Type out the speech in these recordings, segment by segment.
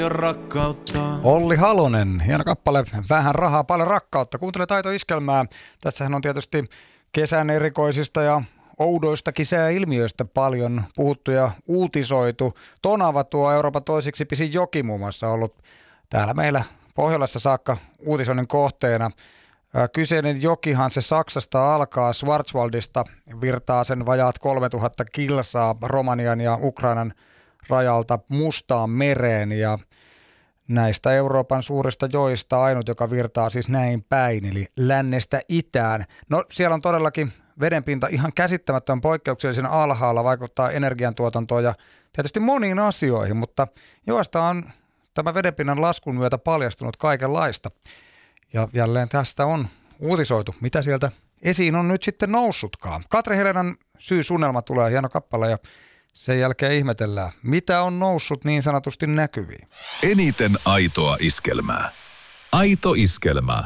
Rakkautta. Olli Halonen, hieno kappale, vähän rahaa, paljon rakkautta. Kuuntele Taito-iskelmää. Tässähän on tietysti kesän erikoisista ja oudoistakin sääilmiöistä paljon puhuttu ja uutisoitu. Tonava, tuo Euroopan toisiksi pisin joki muun muassa, ollut täällä meillä Pohjolassa saakka uutisoinnin kohteena. Kyseinen jokihan se Saksasta alkaa, Schwarzwaldista virtaa sen vajaat 3000 kilsaa Romanian ja Ukrainan rajalta Mustaan mereen, ja näistä Euroopan suurista joista ainut, joka virtaa siis näin päin, eli lännestä itään. No siellä on todellakin vedenpinta ihan käsittämättömän poikkeuksellisen alhaalla, vaikuttaa energiantuotantoon ja tietysti moniin asioihin, mutta joista on tämä vedenpinnan laskun myötä paljastunut kaikenlaista. Ja jälleen tästä on uutisoitu, mitä sieltä esiin on nyt sitten noussutkaan. Katri Helenan Syysunnelma tulee, hieno kappale, ja sen jälkeen ihmetellään, mitä on noussut niin sanotusti näkyviin. Eniten aitoa iskelmää. Aito iskelmää.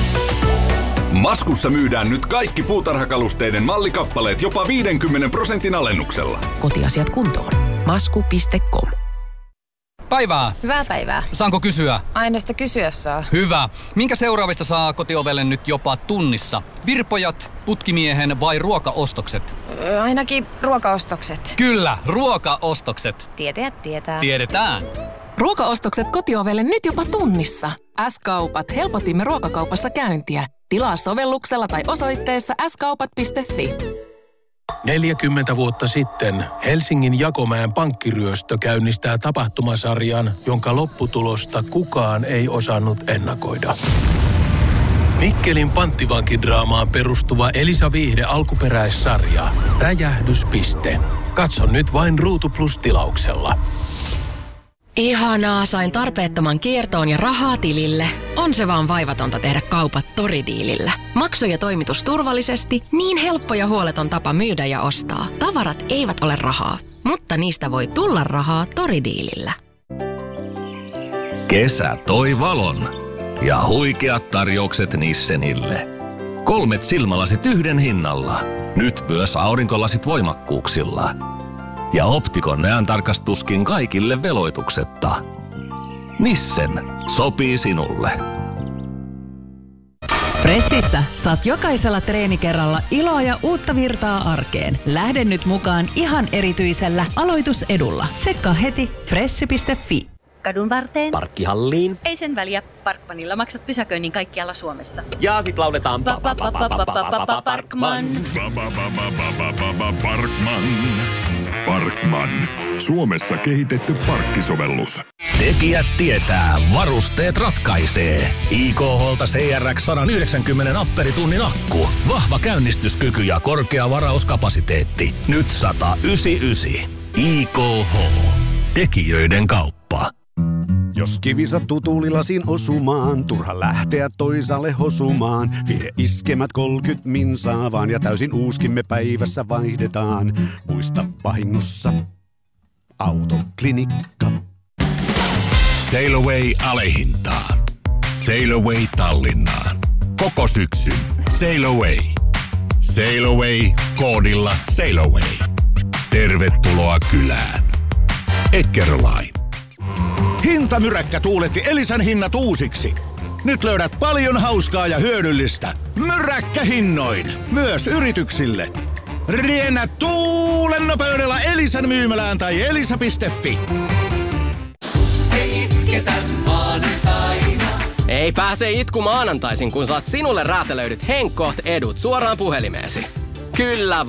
Maskussa myydään nyt kaikki puutarhakalusteiden mallikappaleet jopa 50% alennuksella. Kotiasiat kuntoon. Masku.com. Päivää. Hyvää päivää. Saanko kysyä? Aina sitä kysyä saa. Hyvä. Minkä seuraavista saa kotiovelle nyt jopa tunnissa? Virpojat, putkimiehen vai ruokaostokset? Ainakin ruokaostokset. Kyllä, ruokaostokset. Tietäjät tietää. Tiedetään. Ruokaostokset kotiovelle nyt jopa tunnissa. S-kaupat, helpotimme ruokakaupassa käyntiä. Tilaa sovelluksella tai osoitteessa skaupat.fi. 40 vuotta sitten Helsingin Jakomäen pankkiryöstö käynnistää tapahtumasarjan, jonka lopputulosta kukaan ei osannut ennakoida. Mikkelin panttivankidraamaan perustuva Elisa Viihde alkuperäissarja Räjähdyspiste. Katso nyt vain Ruutu Plus-tilauksella. Ihanaa, sain tarpeettoman kiertoon ja rahaa tilille. On se vaan vaivatonta tehdä kaupat Tori-diilillä. Maksu ja toimitus turvallisesti, niin helppo ja huoleton tapa myydä ja ostaa. Tavarat eivät ole rahaa, mutta niistä voi tulla rahaa Tori-diilillä. Kesä toi valon ja huikeat tarjoukset Nissenille. 3 silmälasit yhden hinnalla. Nyt myös aurinkolasit voimakkuuksilla. Ja Optikon näöntarkastuskin kaikille veloituksetta. Nissen sopii sinulle. Fressistä saat jokaisella treenikerralla iloa ja uutta virtaa arkeen. Lähde nyt mukaan ihan erityisellä aloitusedulla. Tsekkaa heti fressi.fi. Kadun varteen. Parkkihalliin. Ei sen väliä. Parkmanilla maksat pysäköinnin kaikkialla Suomessa. Ja sit lauletaan Parkman. Parkman. Parkman. Suomessa kehitetty parkkisovellus. Tekijät tietää, varusteet ratkaisee. IKH:lta CRX 190 amperitunnin akku. Vahva käynnistyskyky ja korkea varauskapasiteetti. Nyt 199. IKH. Tekijöiden kauppa. Jos kivi sattuu tuulilasin osumaan, turha lähteä toisaalle hosumaan. Vie iskemät 30 minsaa vaan ja täysin uuskimme päivässä vaihdetaan. Muista vahingossa Autoklinikka. Sail Away alehintaan. Sail Away Tallinnaan. Koko syksyn Sail Away. Sail Away koodilla Sail Away. Tervetuloa kylään. Eckerline. Hintamyräkkä tuuletti Elisan hinnat uusiksi. Nyt löydät paljon hauskaa ja hyödyllistä. Myräkkähinnoin. Myös yrityksille. Riennä tuulen nopeudella Elisan myymälään tai elisa.fi. Ei itketä maanantaina. Ei pääse itku maanantaisin, kun saat sinulle räätälöidyt Henkkoht edut suoraan puhelimeesi. Kyllä